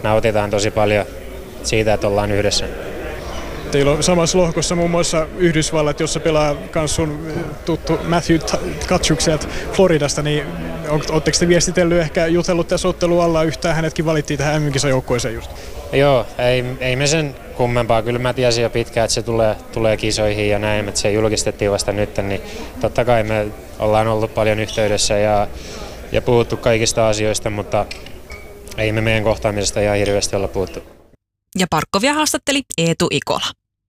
nautitaan tosi paljon siitä, että ollaan yhdessä. Teillä on samassa lohkossa muun muassa Yhdysvallat, jossa pelaa myös sun tuttu Matthew Tkachuk sieltä Floridasta, niin ootteko te viestitellyt, ehkä jutellut tässä ottelun alla yhtään, hänetkin valittiin tähän MM-kisajoukkueeseen just? Joo, ei me sen kummempaa. Kyllä mä tiesin jo pitkään, että se tulee kisoihin ja näin, että se julkistettiin vasta nyt, niin totta kai me ollaan ollut paljon yhteydessä ja puhuttu kaikista asioista, mutta ei me meidän kohtaamisesta ihan hirveästi olla puhuttu. Ja Parkkovia haastatteli Eetu Ikola.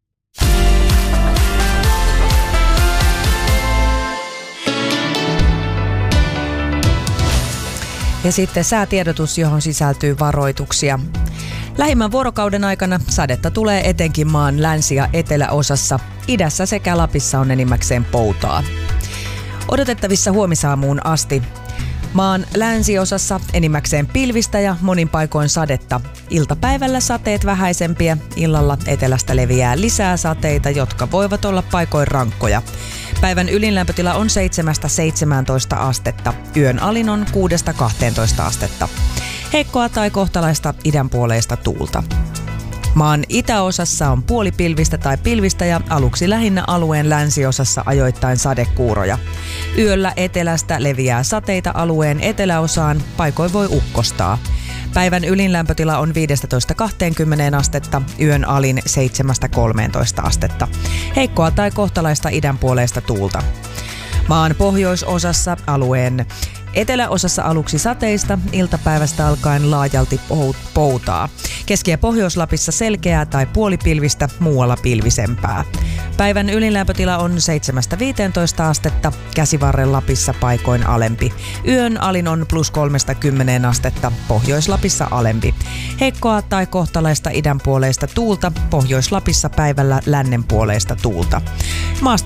Ja sitten säätiedotus, johon sisältyy varoituksia. Lähimmän vuorokauden aikana sadetta tulee etenkin maan länsi- ja eteläosassa. Idässä sekä Lapissa on enimmäkseen poutaa. Odotettavissa huomisaamuun asti. Maan länsiosassa enimmäkseen pilvistä ja monin paikoin sadetta. Iltapäivällä sateet vähäisempiä, illalla etelästä leviää lisää sateita, jotka voivat olla paikoin rankkoja. Päivän ylinlämpötila on 7-17 astetta, yön alin on 6-12 astetta. Heikkoa tai kohtalaista idänpuoleista tuulta. Maan itäosassa on puolipilvistä tai pilvistä ja aluksi lähinnä alueen länsiosassa ajoittain sadekuuroja. Yöllä etelästä leviää sateita alueen eteläosaan, paikoin voi ukkostaa. Päivän ylinlämpötila on 15-20 astetta, yön alin 7-13 astetta. Heikkoa tai kohtalaista idänpuoleista tuulta. Maan pohjoisosassa alueen eteläosassa aluksi sateista, iltapäivästä alkaen laajalti poutaa. Keski- ja Pohjois-Lapissa selkeää tai puolipilvistä, muualla pilvisempää. Päivän ylinlämpötila on 7-15 astetta, Käsivarren Lapissa paikoin alempi. Yön alin on +30 astetta, Pohjois-Lapissa alempi. Heikkoa tai kohtalaista idänpuoleista tuulta, Pohjois-Lapissa päivällä lännenpuoleista tuulta.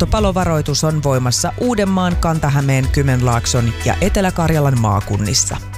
Maastopalovaroitus on voimassa Uudenmaan, Kanta-Hämeen, Kymenlaakson ja Etelä-Karjalan maakunnissa.